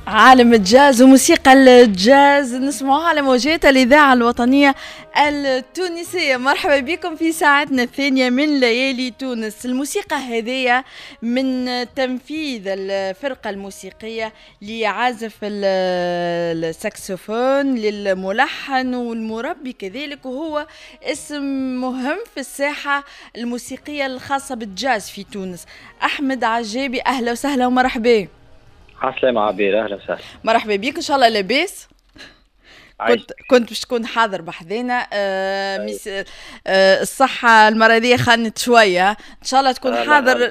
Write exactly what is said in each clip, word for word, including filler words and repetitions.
عالم الجاز وموسيقى الجاز نسمعوها على موجات الإذاعة الوطنية التونسية. مرحبا بكم في ساعتنا الثانية من ليالي تونس. الموسيقى هذه من تنفيذ الفرقة الموسيقية لعازف الساكسفون للملحن والمربي كذلك، وهو اسم مهم في الساحة الموسيقية الخاصة بالجاز في تونس. أحمد عجابي، أهلا وسهلا ومرحبا. عسلامة عبير، اهلا وسهلا. مرحبا بيك، ان شاء الله لاباس. كنت كنت باش تكون حاضر بحذانا. آه ميس آه الصحة المرضية خانت شوية، ان شاء الله تكون آه حاضر.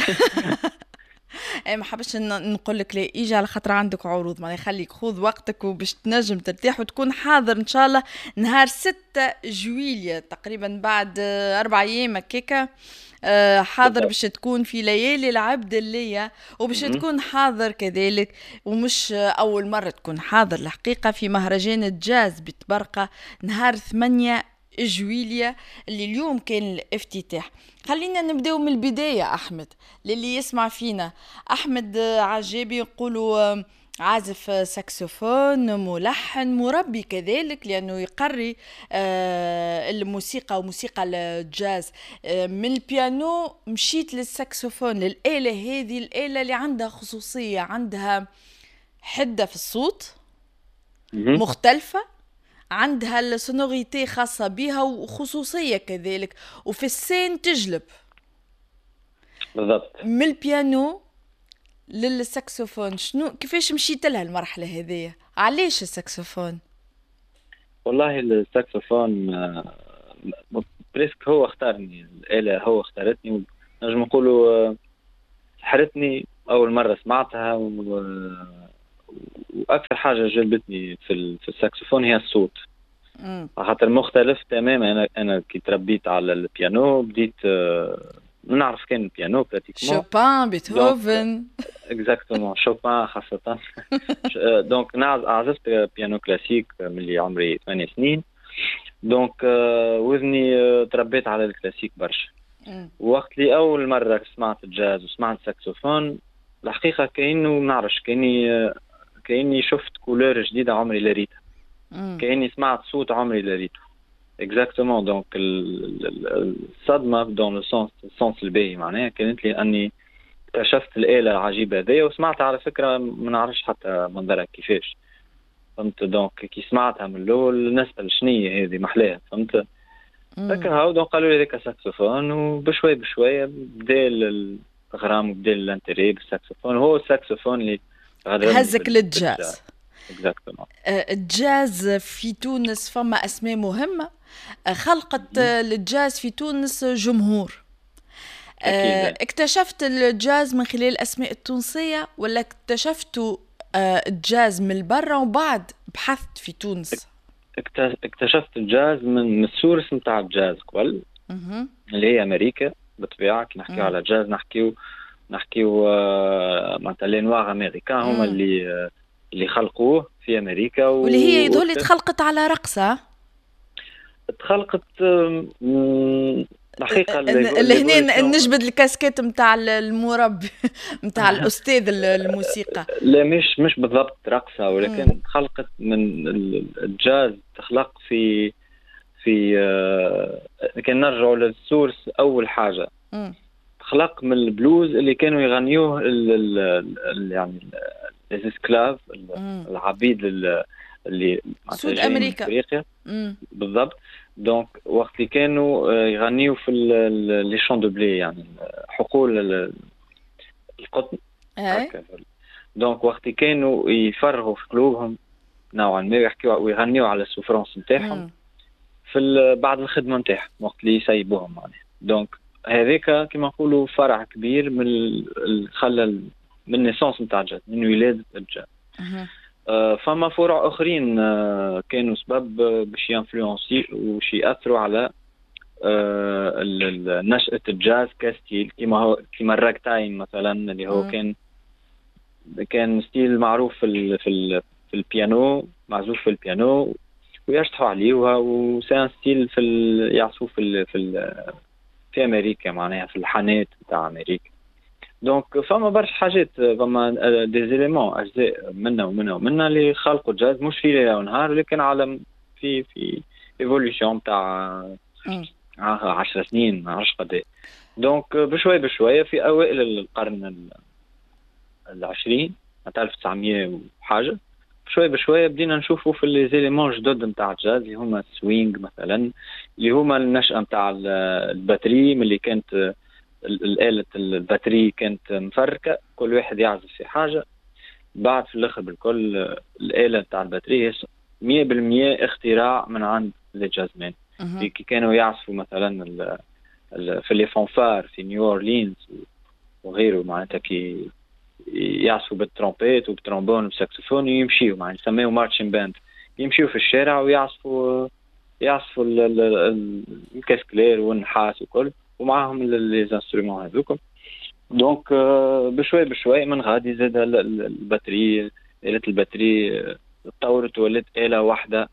اي ما حبش نقول لك لا اجي على خاطر عندك عروض، ما يخليك خذ وقتك وباش تنجم ترتاح وتكون حاضر ان شاء الله نهار ستة جويلية تقريبا بعد أربع ايام هكاكا. آه حاضر باش تكون في ليالي العبد اللية، وباش تكون حاضر كذلك، ومش أول مرة تكون حاضر الحقيقة في مهرجان الجاز بتبرقة نهار ثمانية جويلية اللي اليوم كان الافتتاح. خلينا نبداو من البداية أحمد للي يسمع فينا. أحمد عجابي يقولوا عازف ساكسفون، ملحن، مربي كذلك لأنه يقري آه الموسيقى وموسيقى الجاز. آه من البيانو مشيت للساكسفون، للآلة هذه الآلة اللي عندها خصوصية، عندها حدة في الصوت مختلفة، عندها السونوريتي خاصة بها وخصوصية كذلك، وفي السين تجلب بالضبط. من البيانو للساكسفون، شنو كيفاش مشيت لها المرحلة هذه؟ علاش الساكسفون؟ والله الساكسفون بريسك هو اختارني، الآلة هو اختارتني، نجم نقولوا سحرتني أول مرة سمعتها، و... وأكثر حاجة جلبتني في في الساكسفون هي الصوت، خاطر مختلف تماما. أنا أنا كي تربيت على البيانو بديت نعرف كان البيانو براتيكمون شوبان، بيتهوفن. اكزاكتومون شوبان خاصة. دونك عزفت بيانو كلاسيك من اللي عمري ثمانية سنين، دونك وذني تربيت على الكلاسيك برشا. وقت لي أول مرة سمعت الجاز وسمعت ساكسوفون، الحقيقة كأنه نعرفش، كأني كأني شفت كولور جديدة عمري لا ريتها، كأني سمعت صوت عمري لا ريته. اكزاكتومون. دونك الصدمة دون لو سونس السونس الباهي معناها كانت لي أني اكتشفت الآلة العجيبة هذه، وسمعتها على فكرة ما نعرفش حتى منظرها كيفاش، فهمت؟ دونك كي سمعتها من الأول نسأل شنية هذه محلاها، فهمت؟ هكا هاو دونك قالوا لي ذاك ساكسوفون، وبشوي بشوية بدا الغرام وبدا الانتري بالساكسوفون. هو الساكسوفون اللي هزك للجاز. اكزاكتومون. الجاز في تونس فما أسماء مهمة خلقت الجاز في تونس جمهور. أكيد. اكتشفت الجاز من خلال الأسماء التونسية ولا اكتشفتوا الجاز من برا وبعد بحثت في تونس؟ اكتشفت الجاز من السورس متاع الجاز قبل، اللي هي أمريكا بالطبيعة. كي نحكيو على الجاز نحكيو نحكيو معناتها لي نوار أمريكان هما اللي اللي خلقوه في أمريكا، واللي هي يظهر لي تخلقت على رقصة، تخلقت حقيقة اللي هنا نجبد الكاسكيت متاع المربي متاع الأستاذ الموسيقى. لا مش مش بالضبط رقصة، ولكن خلقت من الجاز، تخلق في في آه كان نرجعوا للسورس أول حاجة، م. تخلق من البلوز اللي كانوا يغنيوه ال ال ال يعني الاسكلاف، العبيد اللي سود أمريكا أفريقيا بالضبط. دونك وقت اللي كانوا يغنيوا في لي شون دو بلي، يعني حقول القطن، دونك وقت اللي كانوا يفرغوا في قلوبهم نوعا ما يحكيوا ويغنيوا على السوفرانس نتاعهم في بعد الخدمه نتاعهم وقت اللي يسيبوهم معناها. دونك هذاك كما نقولوا فرع كبير من خلى من نيسانس نتاع الجاز، من ولاده الجاز. آه فما فروع اخرين آه كانوا سبب باش ينفلونسي وش ياثروا على آه نشأة الجاز كستيل، كما هو كما الراكتاين مثلا، اللي هو كان كان ستيل معروف في ال في ال في البيانو، معزوف في البيانو ويشطحوا عليه، وسان ستيل في يعزفوا في ال في ال في امريكا معناها في الحانات بتاع امريكا. دونك فما برشا حاجات، فما دي زيليمون اجزاء منا ومنا ومنا اللي خلقوا الجاز مش في ليله ونهار، لكن على في في ايفوليوشن تاع عشر سنين ما عرفش قد ايه. دونك بشوي بشويه في اوائل القرن العشرين ألف وتسعمية وحاجه، شوي بشويه بدينا نشوفوا في لي زيليمون جدد نتاع الجاز اللي هما السوينغ مثلا، اللي هما النشأة نتاع الباتري، من اللي كانت الآلة الباتري كانت مفركة كل واحد يعزف في حاجة، بعد في الآخر بالكل الآلة نتاع الباتري مية بالمية اختراع من عند الجازمان كي كانوا يعزفوا مثلا ال ال في لي فونفار في نيو أورلينز وغيره، معناتها كي يعزفوا بالترومبيت وبالترومبون وبالساكسفون يمشيوا معناتها يسميوا مارشين باند، يمشيوا في الشارع ويعزفوا يعزفوا الكاسكلير والنحاس وكل ومعهم لي انسترومون هذوكم. دونك بشوي بشوي من غادي زاد الباتري، آلة الباتري تطورت ولات آلة واحدة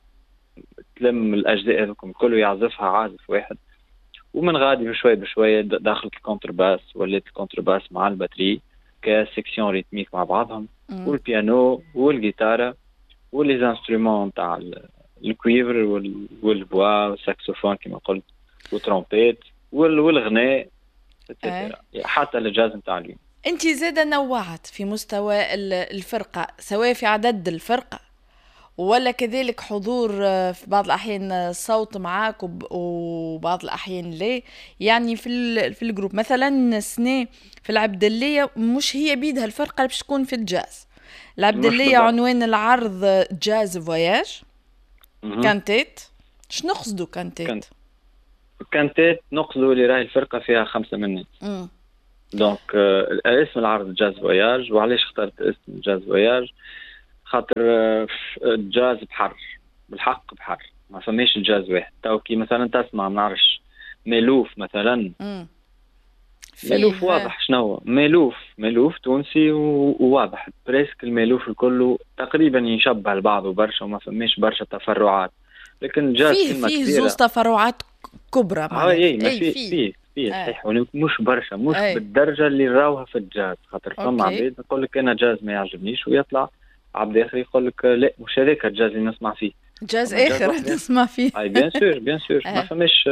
تلم الأجزاء هذوكم كله يعزفها عازف واحد، ومن غادي بشوي بشوي داخلت الكونترباس، ولات الكونترباس مع الباتري كسيكسيون ريتميك مع بعضهم، م. والبيانو والجيتارة واللي انسترومون تاع الكويفر والبوا والساكسوفون كما قلت والترومبيت والغناء أه. حتى الجاز نتاع اليوم. انت زاده نوعت في مستوى الفرقه، سواء في عدد الفرقه ولا كذلك حضور في بعض الاحيان الصوت معاك وبعض الاحيان لا، يعني في في الجروب مثلا سنة في العبدليه مش هي بيدها الفرقه باش تكون في الجاز. العبدليه عنوان العرض جاز فواياج كانتيت. شنو نقصدوا كانتيت؟ كانت. كانتيت نقصدوا اللي راهي الفرقه فيها خمسه مني. دونك آه اسم العرض جاز فواياج. وعلاش اخترت اسم جاز فواياج؟ خاطر آه الجاز بحر، بالحق بحر، ما فماش الجاز واحد. تو كي مثلا تسمع ما نعرفش ميلوف مثلا، ميلوف واضح شنو هو ميلوف، ميلوف تونسي وواضح بريسك الميلوف الكل تقريبا يشبه البعض وبرشا وما فماش برشا تفرعات، لكن الجاز فيه فيه زوز تفرعات كبرى اه اي ما فيه فيه فيه صحيح، مش برشا، مش أي. بالدرجه اللي راوها في الجاز. خاطر فما عباد يقول لك انا جاز ما يعجبنيش، ويطلع عبد اخر يقول لك لا مش هذاك الجاز اللي نسمع فيه، جاز اخر نسمع فيه. اي بيان سور بيان سور ما فماش.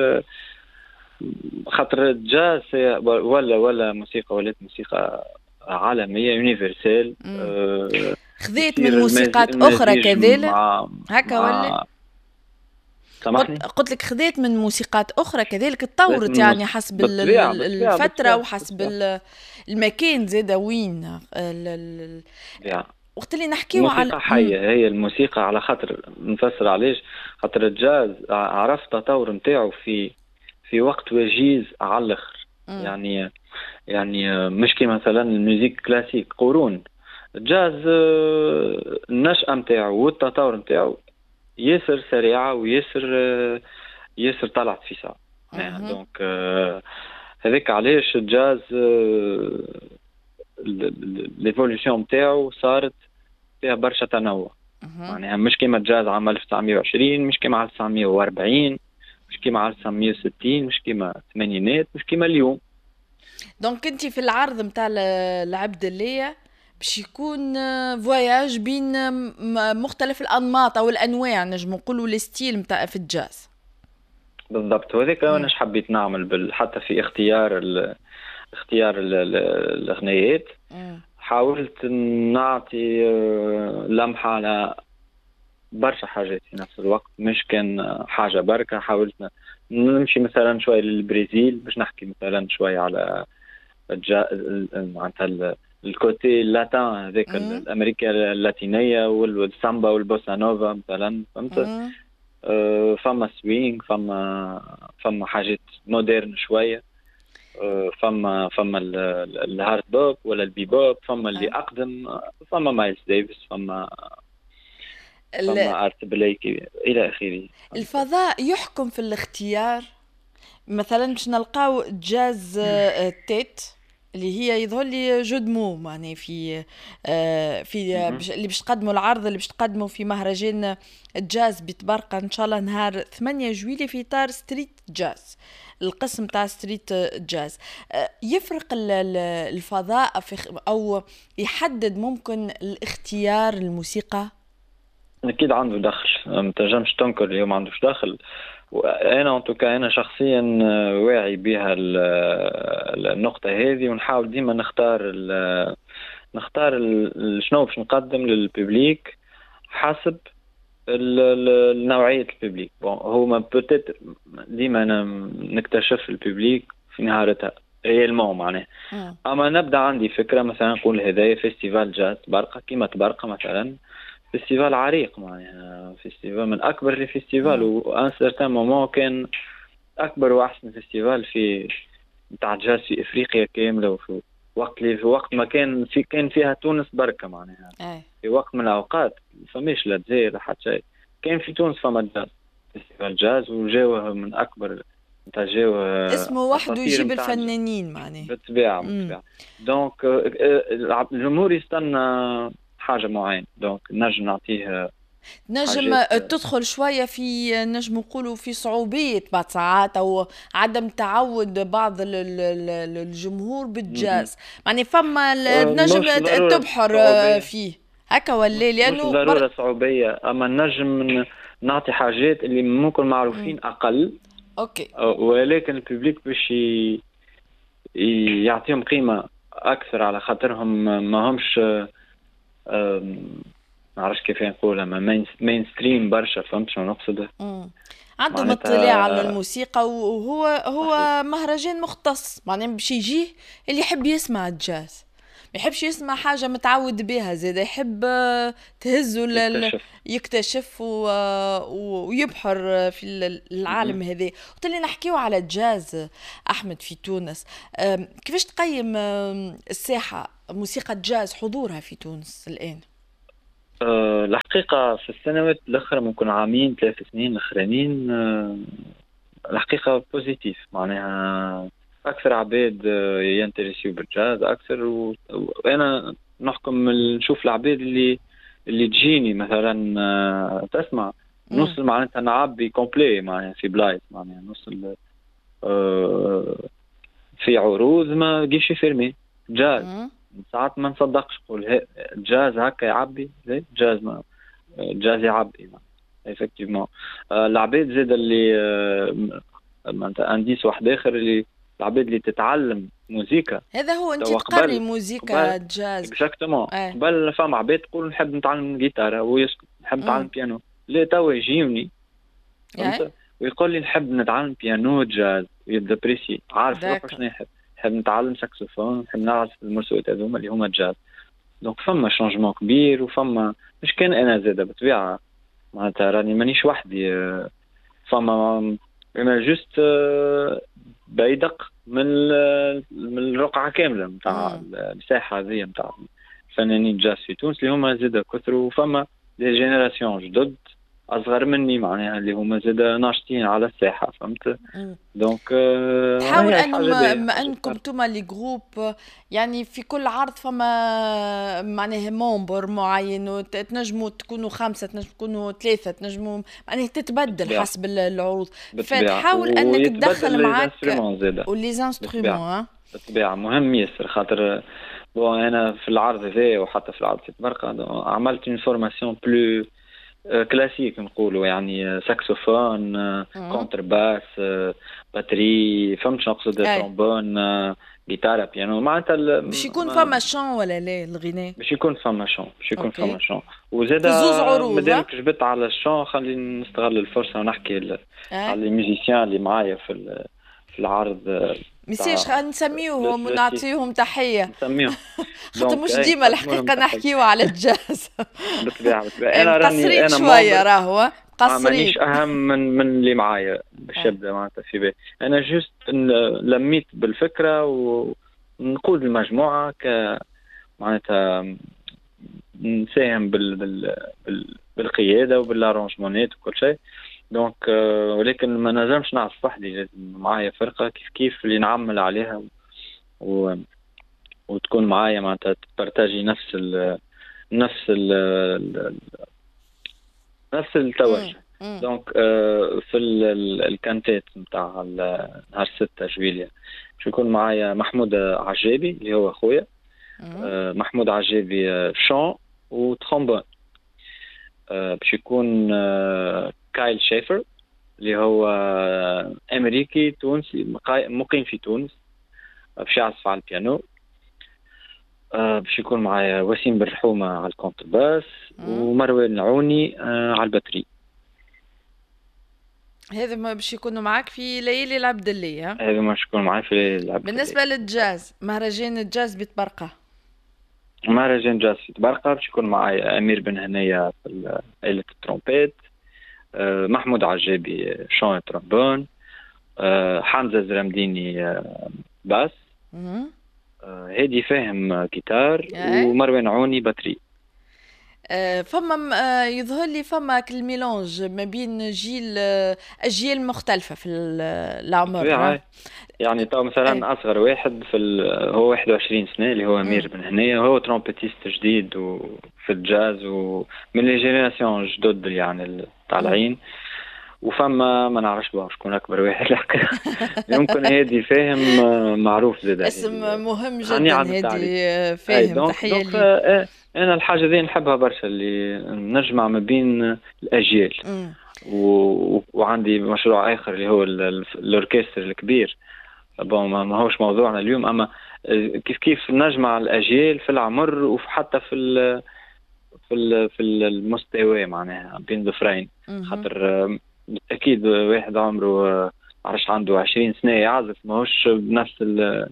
خاطر الجاز ولا ولا موسيقى ولات موسيقى عالميه يونيفرسال. أه خذيت من موسيقات اخرى كذلك هكا ولا سامحني؟ قلت لك خذيت من موسيقات اخرى كذلك تطورت يعني حسب بالطبيعة الفتره بالطبيعة وحسب بالطبيعة. المكان زاد وين وقت اللي نحكيو على الموسيقى حيه. هي الموسيقى على خاطر نفسر علاش، خاطر الجاز عرفت تطور نتاعو في في وقت وجيز على الاخر، يعني يعني مش كي مثلا الموسيقى كلاسيك قرون. الجاز النشأة نتاعو والتطور نتاعو ياسر سريعه وياسر ياسر طلعت في ساعه. دونك هذاك علاش الجاز ليفولوشن نتاعو صارت فيها برشا تنوع، معناها مش كيما الجاز عام ألف وتسعمية وعشرين، مش كيما عام ألف وتسعمية وأربعين، مش كيما عام ألف وتسعمية وستين، مش كيما الثمانينات، مش كيما اليوم. دونك انت في العرض نتاع العبدليه باش يكون فواياج بين مختلف الانماط او الانواع، نجم نقولوا الستيل نتاع في الجاز. بالضبط، وهذاك انا حبيت نعمل بال... حتى في اختيار ال... اختيار ال... الاغنيات. حاولت نعطي لمحه على برشا حاجات في نفس الوقت، مش كان حاجه بركه. حاولت نمشي مثلا شويه للبرازيل باش نحكي مثلا شويه على الجا... معناتها الكوتي اللاتين هذاك الامريكا اللاتينيه والسامبا والبوسا نوفا مثلا، فهمت؟ أه فما سوينغ، فما فما حاجات مودرن شويه، أه فما فما الهارد بوب ولا البيبوب، فما اللي أه. اقدم، فما مايلز ديفيس، فما فما ارت بلايكي الى اخره. الفضاء يحكم في الاختيار. مثلا باش نلقاو جاز تيت اللي هي يظهر لي جو دو مو معناها في آه في آه مهم. بش اللي باش تقدموا العرض اللي باش تقدموا في مهرجان الجاز بتبرقة ان شاء الله نهار ثمانية جويلية في اطار ستريت جاز، القسم تاع ستريت جاز. آه يفرق ال- ال- الفضاء في خ- او يحدد ممكن الاختيار الموسيقى. اكيد عنده دخل، ما تنجمش تنكر اليوم ما عندوش دخل. وانا انتوكا انا شخصيا آه، واعي بها ال- ال- النقطه هذه، ونحاول ديما نختار ال- نختار ال- شنو باش نقدم للببليك حسب ال- ال- نوعيه الببليك. بون هو ما بوتيت ديما انا نكتشف الببليك في نهارتها ريالمون معناه. مم. اما نبدا عندي فكره مثلا نقول هدايا فيستيفال جاز برقه كيما تبرقه مثلا، فيستيفال عريق معناها، فيستيفال من اكبر الفيستيفال، مم. وان سيرتان مومون كان اكبر واحسن فيستيفال في نتاع جاز في افريقيا كامله، وفي وقت اللي في وقت ما كان في كان فيها تونس بركه معناها. اي في وقت من الاوقات فماش لا جزائر لا حتى شيء، كان في تونس فما جاز، فيستيفال جاز، وجاوه من اكبر نتاع جاوه اسمه وحده اساطير يجيب نتاع الجاز. الفنانين معناه. بالطبيعه مم. بالطبيعه. دونك آه، آه، الجمهور يستنى حاجه معينه، دونك نجم نعطيه نجم حاجات. تدخل شوية في نجم نقولوا في صعوبية بعض ساعات أو عدم تعود بعض ال- ال- ال- الجمهور مهم. بالجاز، يعني فما ال- آه، تنجم مش ت- ضرورة تبحر صعوبية، فيه هكا ولا مش مش لأنه بر... ضرورة صعوبية، أما نجم ن- نعطي حاجات اللي ممكن مم. معروفين أقل، أوكي. آه، ولكن الببليك باش ي- ي- يعطيهم قيمة أكثر، على خاطرهم ما همش آم، ما نعرفش كيف نقولها، ما مين مين ستريم برشا، فهمت شنو نقصد؟ مم. عندهم اطلاع على معناتها الموسيقى وهو صحيح هو مهرجان مختص، معناه باش يجيه اللي يحب يسمع الجاز، ما يحبش يسمع حاجة متعود بها زيادة، يحب آه، تهزه ال- ال- يكتشف. يكتشف و- آه، و- ويبحر آه، في ال- مهم. العالم هذا. وتالي نحكيو على الجاز آه، أحمد في تونس. آم، كيفاش تقيم آم، الساحة موسيقى الجاز حضورها في تونس الآن؟ أه الحقيقة في السنوات الأخرى ممكن عامين ثلاث سنين الأخرانيين، أه الحقيقة بوزيتيف معناها أكثر عباد آه، ينترسيو بالجاز أكثر، و- وأنا نحكم من- نشوف العباد اللي اللي تجيني مثلا آه، تسمع مم. نوصل معناتها نعبي كومبلي معناها في بلايص، معناها نوصل آه، في عروض ما تجيش فيرمي جاز. مم. ساعات ما نصدقش نقول هي- جاز هكا يعبي زي جاز، ما جاز يعبي ايفيكتيفمون. العباد زاد اللي آه، معناتها انديس واحد اخر، اللي العباد اللي تتعلم موسيقى هذا هو، انت توا تقري قبل موسيقى قبل الجاز. اكزاكتومون. ايه. قبل فما عباد تقول نحب نتعلم جيتار ويسكت، نحب نتعلم مم. بيانو، لا توا يجيوني ايه. فهمت ويقول لي نحب نتعلم بيانو جاز، يبدا بريسي عارف روحه داك. شنو يحب، نحب نتعلم ساكسوفون، نحب نعرف المرسومات هذوما اللي هما جاز. دونك فما شونجمون كبير، وفما مش كان انا زاده بالطبيعه معناتها راني مانيش وحدي، آه، فما انا جوست آه، بيدق من ال- من الرقعه كامله نتاع مم. الساحه هذه نتاع فنانين جاز في تونس اللي هما زاده كثروا، وفما دي جينيراسيون جدد اصغر مني معناها اللي هما زاده ناشطين على الساحه، فهمت؟ مم. دونك آه، تحاول هي انه حاجه ما باهيه ما حاجه انكم صار. توما لي جروب، يعني في كل عرض فما معناها مومبر معين، وتنجموا تكونوا خمسة، تنجموا تكونوا ثلاثة، تنجموا معناها تتبدل بالطبيعه حسب ال- العروض، بالطبيعه فتحاول انك ويتبدل تدخل لي معك زانسترومون زاده ولي بالطبيعه انسترومون. بالطبيعه مهم ياسر، خاطر بون انا في العرض هذا وحتى في العرض في برقه عملت اون فورماسيون بلو كلاسيك نقولوا، يعني ساكسوفون، كونتر باس، باتري، فهمت شنو نقصد، اي ترومبون، جيتار، بيانو، معناتها ال- باش يكون ما- فما شون ولا لا الغناء. باش يكون فما شون، باش يكون فما اوكي. شون. في زوز وزادا عروض. ها؟ مادامك جبت على الشون خليني نستغل الفرصه ونحكي ال- اي. على لي ميوزيسيان اللي معايا في ال- في العرض ميساج تاع نسميوهم لو سي ونعطيهم تحية، نسميهم. خاطر دونك مش اي ديما نقدموا لهم الحقيقة تحية نحكيو على الجاز. بالطبيعه بالطبيعه. إيه، انا راني مقصرين انا شوية ممبر، راهو، ما مقصرين. مانيش اهم من من اللي معايا باش إيه. يبدا معناتها في بالي. انا جوست ن- لميت بالفكره ونقود المجموعه ك معناتها نساهم بال... بال... بال... بالقياده وبالارونجمونات وكل شيء. دونك آه، ولكن ما نجمش نعرف وحدي، لازم معايا فرقه كيف كيف اللي نعمل عليها و... وتكون معايا معناتها تبارتاجي نفس ال نفس ال نفس التوجه. دونك آه في الكانتات نتاع نهار ستة جويليا باش يكون معايا محمود عجابي اللي هو خويا. آه محمود عجابي آه شون وترومبون. آه باش يكون آه كايل شيفر اللي هو آه امريكي تونسي مقيم في تونس، آه باش يعزف على البيانو. آه باش يكون معايا وسيم بالرحومه على الكونت باس ومروان العوني آه على الباتري. هذا ما باش يكونوا معاك في ليالي العبد اللي ها؟ هذا ما باش يكون معايا في ليالي العبد. بالنسبه للجاز، مهرجان الجاز بتبرقه. مهرجان جاز في تبرقه باش يكون معايا امير بن هنيه في آلة الترومبيت، آه محمود عجابي شون ترومبون، آه حمزه زرمديني آه باس، آه هادي فاهم جيتار، ومروان عوني باتري. آه فما آه يظهر لي فما الميلونج ما بين جيل آه اجيال مختلفه في العمر. يعني تو مثلا أي. اصغر واحد في هو واحد وعشرين سنه اللي هو امير بن هنيه، هو ترومبيتيست جديد وفي الجاز ومن لي جينيراسيون جدد يعني طالعين. وفما ما نعرفش بقى شكون اكبر واحد يمكن هادي فاهم معروف زاد اسم مهم جدا هادي فاهم. تحيه لي. انا الحاجه ذي نحبها برشا اللي نجمع ما بين الاجيال. و... وعندي مشروع اخر اللي هو الاوركستر الكبير. بون ما هوش موضوعنا اليوم، اما كيف كيف نجمع الاجيال في العمر وحتى في ال... في ال... في المستوى معناها بين ضفرين. خاطر اكيد واحد عمره عرش عنده عشرين سنه يعزف ماهوش بنفس ال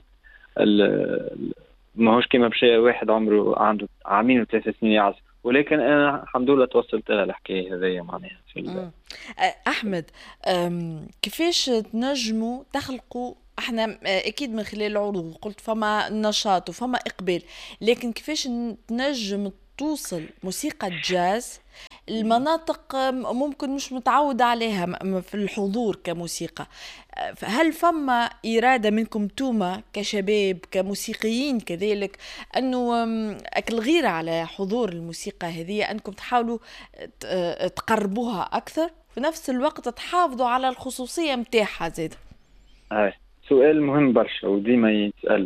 ال ماهوش كيما بشي واحد عمره عنده عامين وثلاث سنين يعزف. ولكن انا الحمد لله توصلت لها الحكايه هذيا معناها في احمد. كيفاش تنجموا تخلقوا؟ احنا اكيد من خلال العروض قلت فما نشاط وفما اقبال، لكن كيفاش تنجم توصل موسيقى الجاز المناطق ممكن مش متعود عليها في الحضور كموسيقى؟ هل فما إرادة منكم توما كشباب كموسيقيين كذلك أنه الغيرة على حضور الموسيقى هذه، أنكم تحاولوا تقربوها أكثر في نفس الوقت تحافظوا على الخصوصية متاعها زيد؟ هاي سؤال مهم برشا وديما يتسأل.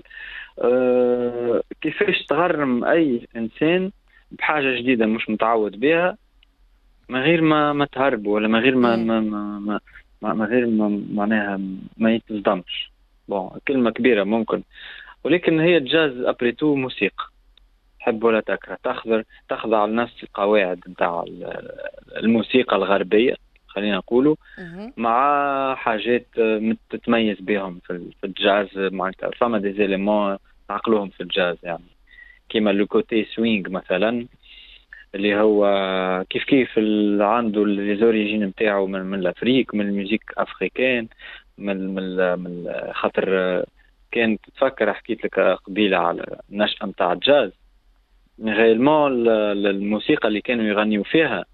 أه كيفاش تغرم أي إنسان بحاجة جديدة مش متعود بها من غير ما ما تهرب ولا من غير ما ما ما, ما, ما غير ما معناها ما يتصدمش. بون كلمة كبيرة ممكن، ولكن هي الجاز أبريتو موسيقى، تحب ولا تكره، تخضر تخضع لنفس القواعد نتاع الموسيقى الغربية خلينا نقولوا، مع حاجات تتميز بهم في الجاز. معناتها فما دي زيليمون نعقلوهم في الجاز يعني كيما لو كوتي سوينغ مثلا اللي هو كيف كيف عنده لي زوريجين نتاعو من من الافريق، من الموسيقى افريكان، من من من خاطر كان تتفكر حكيت لك قبيله على النشأة نتاع الجاز. غيلمون الموسيقى اللي كانوا يغنيوا فيها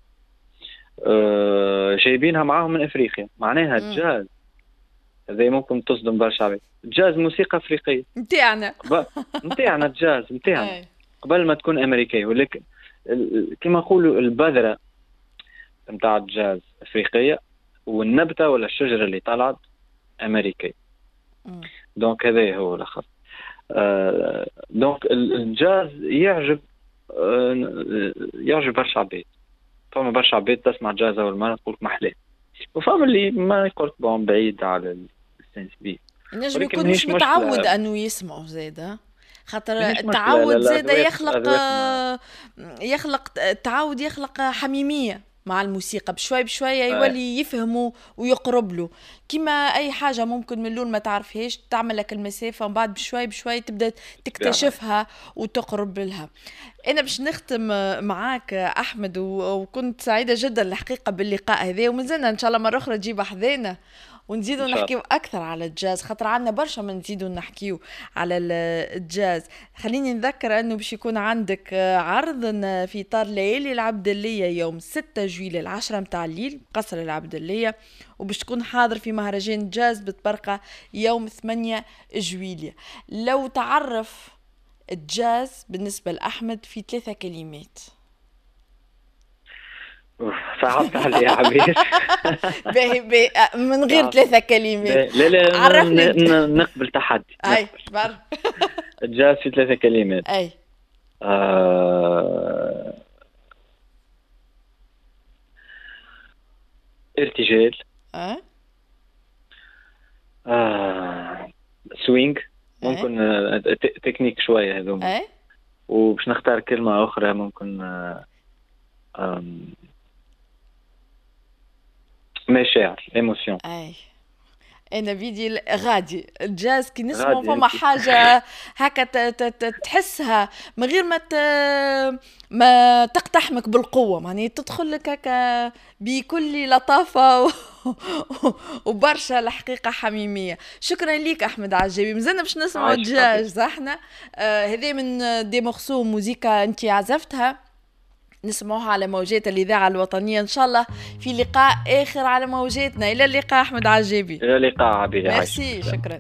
جايبينها معاهم من افريقيا. معناها الجاز هذا ممكن تصدم برشا عباد، الجاز موسيقى افريقيه نتاعنا نتاعنا الجاز نتاعنا قبل ما تكون امريكيه. ولكن كما نقولوا البذره نتاع الجاز افريقيه والنبته ولا الشجره اللي طلعت امريكيه. دونك هذا هو الاخر. آه دونك الجاز يعجب آه يعجب برشا عباد. فما برشا عباد تسمع جاز اول مره تقول محلاه، وفما اللي ما يقول بون بعيد على السنسبيل. نجم يكون مش متعود انه يسمعوا زاده، خاطر التعود زاده يخلق يخلق التعود يخلق حميميه مع الموسيقى، بشوي بشويه يولي يفهموا ويقرب له. كما اي حاجه ممكن من الاول ما تعرفهاش تعمل لك المسافه ومن بعد بشوي بشوي تبدا تكتشفها وتقرب لها. انا باش نختم معاك احمد، وكنت سعيده جدا الحقيقه باللقاء هذا، ومازلنا ان شاء الله مره اخرى تجيب حذانا ونزيدوا نحكيو اكثر على الجاز، خاطر عندنا برشا من نزيدوا نحكيو على الجاز. خليني نذكر انه باش يكون عندك عرض في اطار ليالي العبدليه يوم ستة جويلية العشرة متاع الليل بقصر العبدليه، وباش تكون حاضر في مهرجان جاز بتبرقة يوم ثمانية جويلية. لو تعرف الجاز بالنسبة لأحمد في ثلاثة كلمات. صعبت علي يا عبيد. باهي باهي من غير ثلاثة كلمات. لا لا عرفني. نقبل تحدي. أي بر. الجاز في ثلاثة كلمات. أي. آه... ارتجال. أه؟ آه... سوينج. ممكن آه... تكنيك شوية هذوما. أي. وباش نختار كلمة أخرى ممكن آه... آه... مشاعر ايموسيون. اي انا بيدي غادي الجاز كي نسمع فما حاجه هكا تحسها من غير ما ما تقتحمك بالقوه، معني تدخل لك هكا بكل لطافه وبرشا الحقيقه حميميه. شكرا ليك احمد عجيبي. مازلنا باش نسمعوا الجاز صحنا. آه هذه من دي مخصوم موزيكا انت عزفتها، نسمعوها على موجات الإذاعة الوطنية إن شاء الله في لقاء آخر على موجاتنا. إلى اللقاء أحمد عجيبي. إلى اللقاء عبيد. ميرسي. شكرا.